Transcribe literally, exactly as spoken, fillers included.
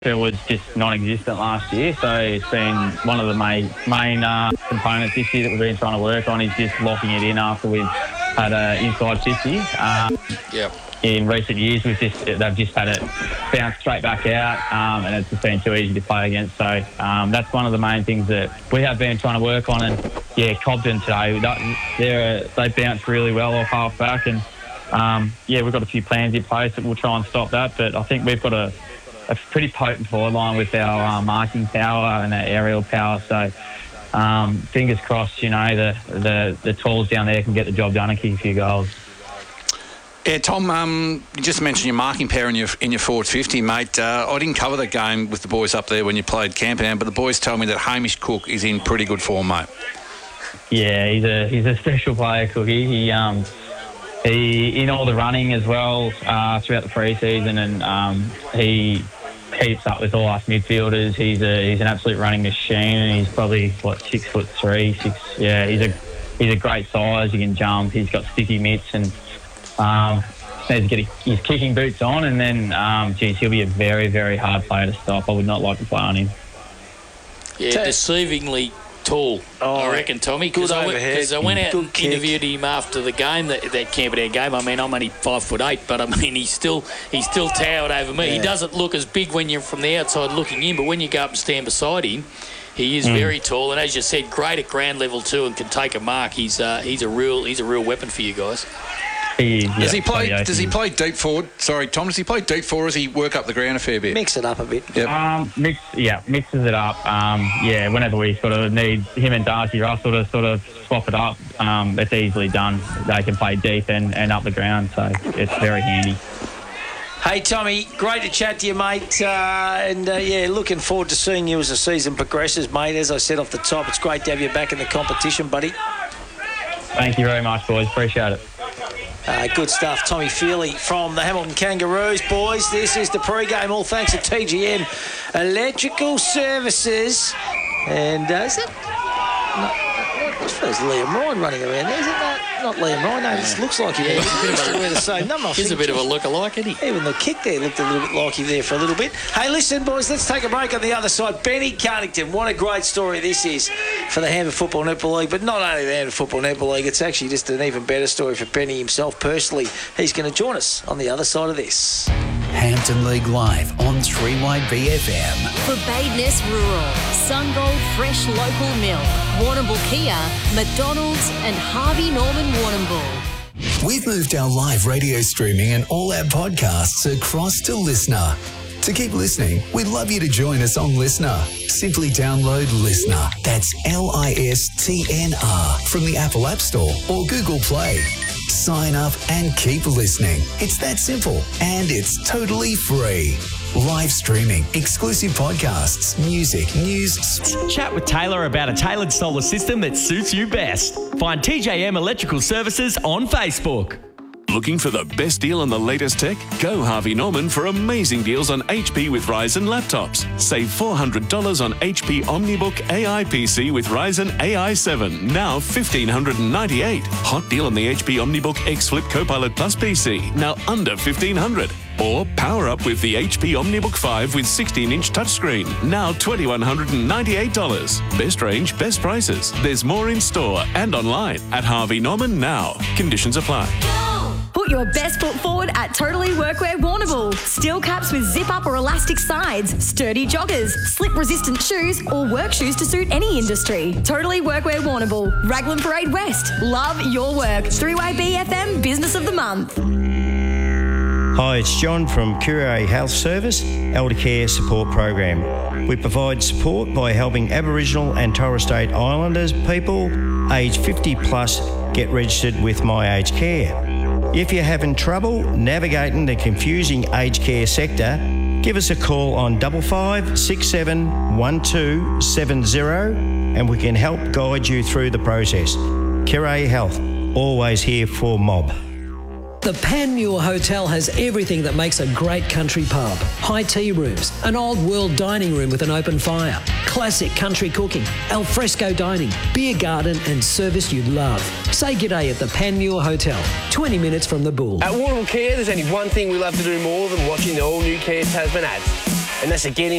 It was just non-existent last year, so it's been one of the main main uh, components this year that we've been trying to work on is just locking it in after we've had an inside fifty. Um, yep. In recent years, we've just they've just had it bounce straight back out, um, and it's just been too easy to play against. So um, that's one of the main things that we have been trying to work on. And yeah, Cobden today, they they bounced really well off half back, and um, yeah, we've got a few plans in place that we'll try and stop that. But I think we've got a a pretty potent forward line with our uh, marking power and our aerial power. So um, fingers crossed, you know, the, the the tools down there can get the job done and kick a few goals. Yeah, Tom, um, you just mentioned your marking power in your in your forward fifty, mate. Uh, I didn't cover that game with the boys up there when you played Camperdown, but the boys told me that Hamish Cook is in pretty good form, mate. Yeah, he's a he's a special player, Cookie. He um he in all the running as well uh, throughout the pre-season, and um, he keeps up with all us midfielders. He's a he's an absolute running machine, and he's probably what six foot three, six. Yeah, he's a he's a great size. He can jump. He's got sticky mitts, and um, needs to get his kicking boots on, and then um, geez, he'll be a very very hard player to stop. I would not like to play on him. Yeah, deceivingly tall, oh, I reckon, Tommy, because I, I went out good and kick. interviewed him after the game, that, that Camperdown game. I mean, I'm only five foot eight, but I mean, he's still he's still towered over me. Yeah. He doesn't look as big when you're from the outside looking in, but when you go up and stand beside him, he is mm. very tall, and as you said, great at ground level too, and can take a mark. He's uh, he's a real he's a real weapon for you guys. He, yeah, does he play? Does he play deep forward? Sorry, Tom. Does he play deep forward? Or does he work up the ground a fair bit? Mix it up a bit. Yep. Um, mix, yeah, mixes it up. Um, yeah, whenever we sort of need him and Darcy Russell to sort of swap it up, um, it's easily done. They can play deep and, and up the ground, so it's very handy. Hey, Tommy, great to chat to you, mate. Uh, and, uh, yeah, looking forward to seeing you as the season progresses, mate. As I said off the top, it's great to have you back in the competition, buddy. Thank you very much, boys. Appreciate it. Uh, good stuff. Tommy Feely from the Hamilton Kangaroos. Boys, this is the pre-game, all thanks to T G M Electrical Services. And uh, is it? No, I suppose Liam Ryan running around there, isn't that? Not Liam Ryan, no, it looks like he yeah, used to wear the same number. He's a bit of a look-alike, isn't he? Even the kick there looked a little bit like him there for a little bit. Hey, listen, boys, let's take a break on the other side. Benny Cunnington, what a great story this is for the Hammer Football Netball League, but not only the Hammer Football Netball League, it's actually just an even better story for Benny himself personally. He's going to join us on the other side of this. Hampton League Live on three Y B F M. For Badeness Rural, Sungold Fresh Local Milk, Warrnambool Kia, McDonald's and Harvey Norman Warrnambool. We've moved our live radio streaming and all our podcasts across to Listener. To keep listening, we'd love you to join us on Listener. Simply download Listener. That's L I S T N R from the Apple App Store or Google Play. Sign up and keep listening. It's that simple, and it's totally free. Live streaming, exclusive podcasts, music, news. Chat with Taylor about a tailored solar system that suits you best. Find T J M Electrical Services on Facebook. Looking for the best deal on the latest tech? Go Harvey Norman for amazing deals on H P with Ryzen laptops. Save four hundred dollars on H P OmniBook A I P C with Ryzen A I seven, now one thousand five hundred ninety-eight dollars. Hot deal on the H P OmniBook X Flip Copilot Plus P C, now under fifteen hundred dollars. Or power up with the H P OmniBook five with sixteen inch touchscreen, now two thousand one hundred ninety-eight dollars. Best range, best prices. There's more in store and online at Harvey Norman now. Conditions apply. Put your best foot forward at Totally Workwear Warrnambool. Steel caps with zip-up or elastic sides, sturdy joggers, slip-resistant shoes, or work shoes to suit any industry. Totally Workwear Warrnambool. Raglan Parade West. Love your work. three Y B F M Business of the Month. Hi, it's John from Curie Health Service, Elder Care Support Program. We provide support by helping Aboriginal and Torres Strait Islanders people aged fifty plus get registered with My Aged Care. If you're having trouble navigating the confusing aged care sector, give us a call on five five six seven one two seven zero and we can help guide you through the process. Curie Health, always here for mob. The Panmure Hotel has everything that makes a great country pub. High tea rooms, an old world dining room with an open fire, classic country cooking, alfresco dining, beer garden and service you'd love. Say g'day at the Panmure Hotel, twenty minutes from the Bull. At Warrnambool Kia, there's only one thing we love to do more than watching the all-new Kia Tasman ads, and that's a getting